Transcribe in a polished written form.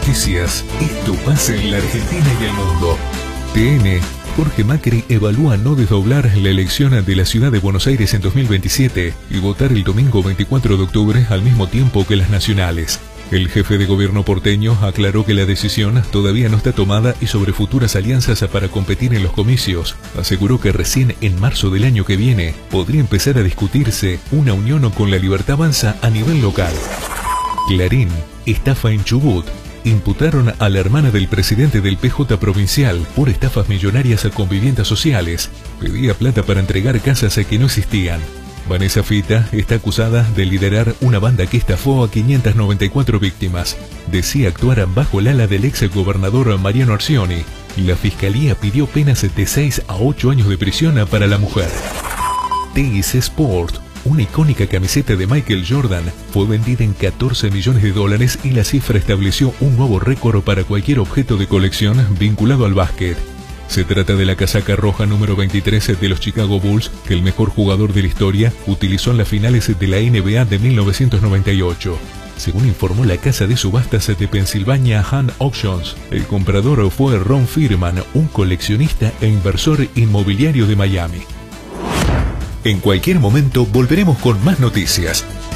Noticias. Esto pasa en la Argentina y el mundo. TN. Jorge Macri evalúa no desdoblar la elección de la ciudad de Buenos Aires en 2027 y votar el domingo 24 de octubre al mismo tiempo que las nacionales. El jefe de gobierno porteño aclaró que la decisión todavía no está tomada y sobre futuras alianzas para competir en los comicios. Aseguró que recién en marzo del año que viene podría empezar a discutirse una unión con la Libertad Avanza a nivel local. Clarín. Estafa en Chubut. Imputaron a la hermana del presidente del PJ provincial por estafas millonarias con viviendas sociales. Pedía plata para entregar casas que no existían. Vanessa Fita está acusada de liderar una banda que estafó a 594 víctimas. Decía actuar bajo el ala del ex gobernador Mariano Arcioni. La fiscalía pidió penas de 6 a 8 años de prisión para la mujer. TIC Sport. Una icónica camiseta de Michael Jordan fue vendida en $14 millones y la cifra estableció un nuevo récord para cualquier objeto de colección vinculado al básquet. Se trata de la casaca roja número 23 de los Chicago Bulls que el mejor jugador de la historia utilizó en las finales de la NBA de 1998. Según informó la casa de subastas de Pennsylvania Hand Auctions, el comprador fue Ron Firman, un coleccionista e inversor inmobiliario de Miami. En cualquier momento volveremos con más noticias.